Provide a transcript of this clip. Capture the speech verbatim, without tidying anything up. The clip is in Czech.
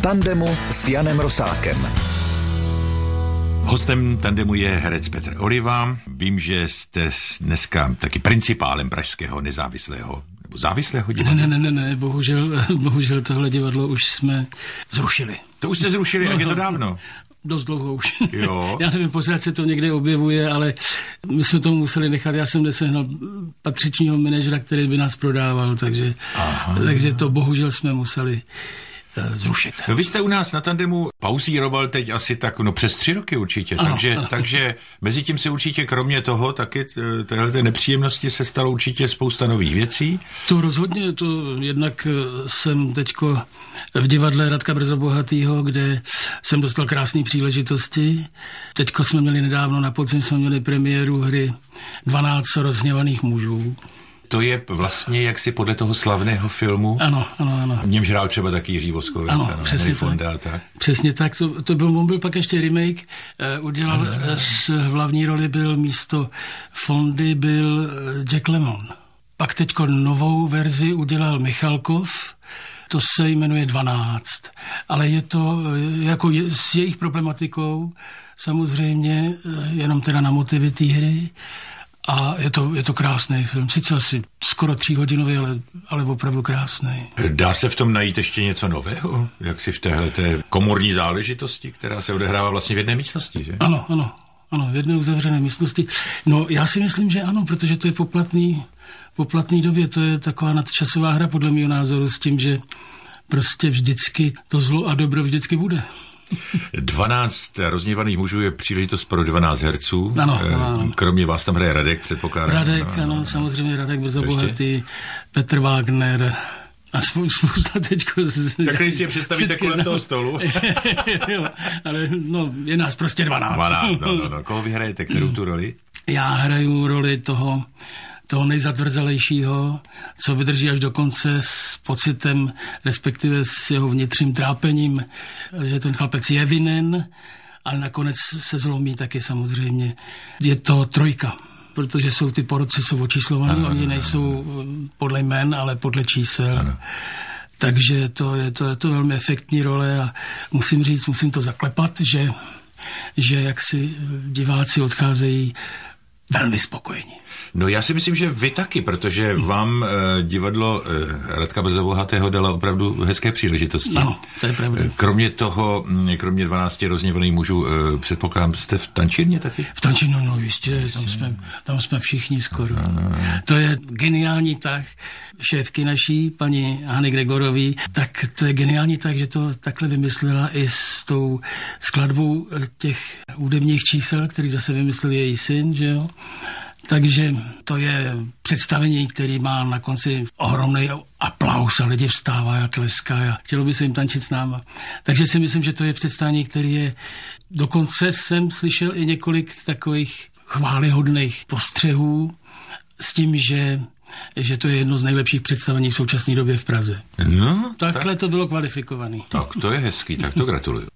tandemu s Janem Rosátkem. Hostem tandemu je herec Petr Oliva. Vím, že jste dneska taky principálem pražského nezávislého nebo závislého divadla. Ne, ne, ne, ne, bohužel, bohužel tohle divadlo už jsme zrušili. To už jste zrušili, jak je to dávno? Dost dlouho už. Jo. Já nevím, pořád se to někde objevuje, ale my jsme to museli nechat. Já jsem nesehnal patřičního manažera, který by nás prodával, takže, takže to bohužel jsme museli zrušit. No, vy jste u nás na tandemu pauzíroval teď asi tak, no přes tři roky určitě, ano, takže, ano. takže mezi tím se určitě kromě toho taky téhleté nepříjemnosti se stalo určitě spousta nových věcí. To rozhodně, to jednak jsem teďko v divadle Radka Brzobohatýho, kde jsem dostal krásné příležitosti. Teďko jsme měli nedávno na podzim, jsme měli premiéru hry dvanáct rozhněvaných mužů. To je vlastně jaksi podle toho slavného filmu. Ano, ano, ano. V něm hrál třeba taky Jiří Voskovec. Ano, ano, přesně Fonda, tak. Přesně tak. To, to byl, on byl pak ještě remake. Uh, udělal, ano, ano. Z hlavní roli byl místo Fondy byl Jack Lemmon. Pak teďko novou verzi udělal Michalkov. To se jmenuje dvanáct. Ale je to jako je, s jejich problematikou samozřejmě jenom teda na motivy té hry. A je to, je to krásný film, sice asi skoro tříhodinový, ale, ale opravdu krásný. Dá se v tom najít ještě něco nového? Jak si v téhleté komorní záležitosti, která se odehrává vlastně v jedné místnosti, že? Ano, ano, ano, v jedné uzavřené místnosti. No, já si myslím, že ano, protože to je poplatný, poplatný době, to je taková nadčasová hra, podle mého názoru, s tím, že prostě vždycky to zlo a dobro vždycky bude. dvanáct rozhněvaných mužů je příležitost pro dvacet herců. Ano, ano. Kromě vás tam hraje Radek, předpokládám. Radek, ano, ano, samozřejmě Radek Brzobohatý, Petr Wagner a spousta teďko... Tak když si je představíte kolem toho stolu. Jo, ale no, je nás prostě dvanáct. dvanáct, no, no, no. Koho vy hrajete, kterou tu roli? Já hraju roli toho... toho nejzatvrzelejšího, co vydrží až do konce s pocitem, respektive s jeho vnitřním trápením, že ten chlapec je vinen, ale nakonec se zlomí taky samozřejmě. Je to trojka, protože jsou ty porotci jsou očíslovaní, oni nejsou podle jmen, ale podle čísel. Ano. Takže to je to, je to velmi efektní role a musím říct, musím to zaklepat, že, že jak si diváci odcházejí velmi spokojení. No já si myslím, že vy taky, protože vám eh, divadlo eh, Radka Brzobohatého dala opravdu hezké příležitosti. Ano, to je pravda. Kromě toho, kromě dvanácti rozhněvaných mužů, eh, předpokládám, jste v tančírně taky? V tančírně, no jistě, tam jsme, tam jsme všichni skoro. Ano. To je geniální tah šéfky naší, paní Hany Gregorový, tak to je geniální tah, že to takhle vymyslela i s tou skladbou těch hudebních čísel, který zase vymyslel její syn, že jo. Takže to je představení, který má na konci ohromný aplaus a lidi vstávají a tleskají a chtělo by se jim tančit s náma. Takže si myslím, že to je představení, který je... Dokonce jsem slyšel i několik takových chvályhodných postřehů s tím, že že to je jedno z nejlepších představení v současné době v Praze. No, Takhle tak, to bylo kvalifikovaný. Tak to je hezký, tak to gratuluju.